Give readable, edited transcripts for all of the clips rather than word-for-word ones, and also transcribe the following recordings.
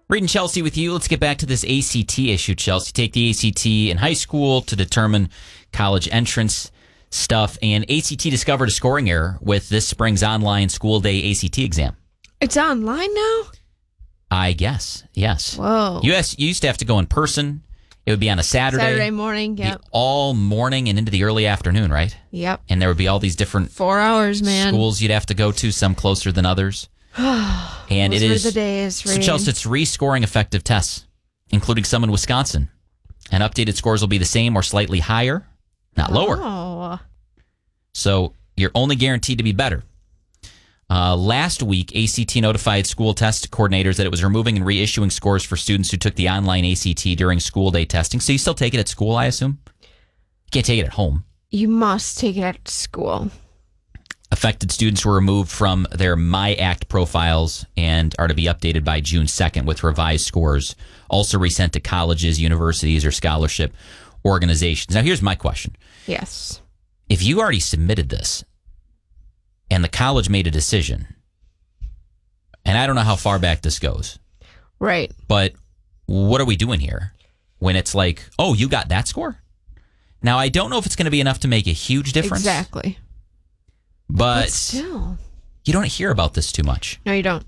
Reed and Chelsea with you. Let's get back to this ACT issue, Chelsea. Take the ACT in high school to determine college entrance stuff, and ACT discovered a scoring error with this spring's online school day ACT exam. It's online now? I guess, yes. Whoa. You used to have to go in person. It would be on a Saturday Morning, yep. All morning and into the early afternoon, right? Yep. And there would be all these different 4 hours, man. Schools you'd have to go to, some closer than others. And Those it were is the days, so Chelsea, it's rescoring effective tests, including some in Wisconsin. And updated scores will be the same or slightly higher, not lower. Oh. So you're only guaranteed to be better. Last week, ACT notified school test coordinators that it was removing and reissuing scores for students who took the online ACT during school day testing. So you still take it at school, I assume? You can't take it at home. You must take it at school. Affected students were removed from their MyAct profiles and are to be updated by June 2nd with revised scores, also resent to colleges, universities, or scholarship organizations. Now, here's my question. Yes. If you already submitted this and the college made a decision, and I don't know how far back this goes. Right. But what are we doing here when it's like, oh, you got that score? Now, I don't know if it's going to be enough to make a huge difference. Exactly. But still, you don't hear about this too much. No, you don't.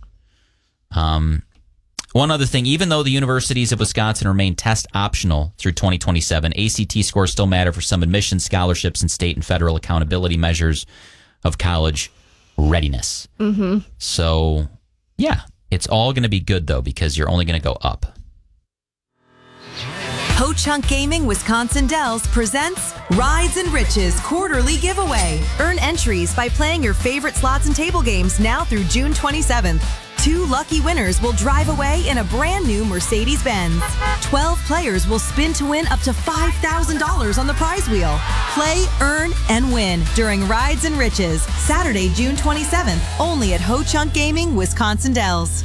One other thing, even though the universities of Wisconsin remain test optional through 2027, ACT scores still matter for some admissions, scholarships, and state and federal accountability measures of college readiness. Mm-hmm. So, yeah, it's all going to be good, though, because you're only going to go up. Ho Chunk Gaming Wisconsin Dells presents Rides and Riches quarterly giveaway. Earn entries by playing your favorite slots and table games now through June 27th. 2 lucky winners will drive away in a brand new Mercedes-Benz. 12 players will spin to win up to $5,000 on the prize wheel. Play, earn, and win during Rides and Riches, Saturday, June 27th, only at Ho Chunk Gaming Wisconsin Dells.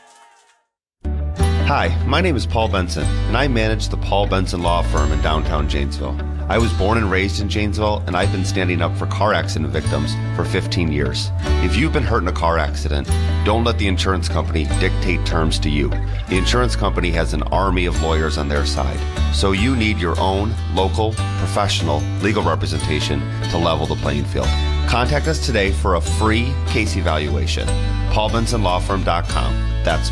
Hi, my name is Paul Benson, and I manage the Paul Benson Law Firm in downtown Janesville. I was born and raised in Janesville, and I've been standing up for car accident victims for 15 years. If you've been hurt in a car accident, don't let the insurance company dictate terms to you. The insurance company has an army of lawyers on their side, so you need your own local, professional legal representation to level the playing field. Contact us today for a free case evaluation. PaulBensonLawFirm.com. That's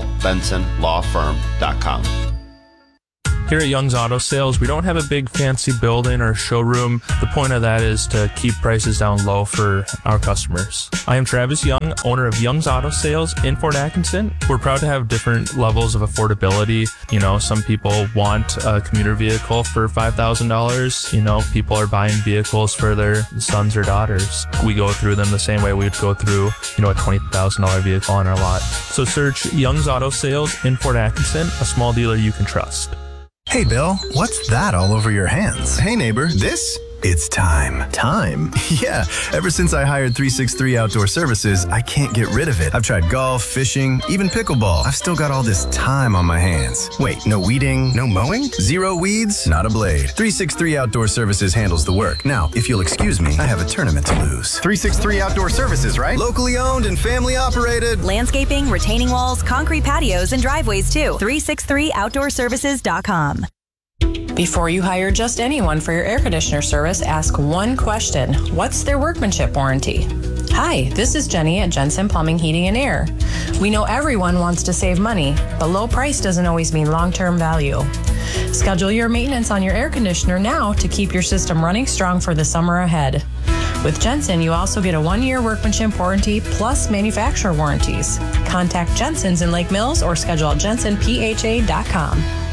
PaulBensonLawFirm.com. Here at Young's Auto Sales, we don't have a big fancy building or showroom. The point of that is to keep prices down low for our customers. I am Travis Young, owner of Young's Auto Sales in Fort Atkinson. We're proud to have different levels of affordability. You know, some people want a commuter vehicle for $5,000. You know, people are buying vehicles for their sons or daughters. We go through them the same way we'd go through, you know, a $20,000 vehicle on our lot. So search Young's Auto Sales in Fort Atkinson, a small dealer you can trust. Hey, Bill, what's that all over your hands? Hey, neighbor, this? It's time. Time? Yeah, ever since I hired 363 Outdoor Services, I can't get rid of it. I've tried golf, fishing, even pickleball. I've still got all this time on my hands. Wait, no weeding, no mowing? Zero weeds? Not a blade. 363 Outdoor Services handles the work. Now, if you'll excuse me, I have a tournament to lose. 363 Outdoor Services, right? Locally owned and family operated. Landscaping, retaining walls, concrete patios, and driveways too. 363outdoorservices.com. Before you hire just anyone for your air conditioner service, ask one question. What's their workmanship warranty? Hi, this is Jenny at Jensen Plumbing, Heating, and Air. We know everyone wants to save money, but low price doesn't always mean long-term value. Schedule your maintenance on your air conditioner now to keep your system running strong for the summer ahead. With Jensen, you also get a 1-year workmanship warranty plus manufacturer warranties. Contact Jensen's in Lake Mills or schedule at jensenpha.com.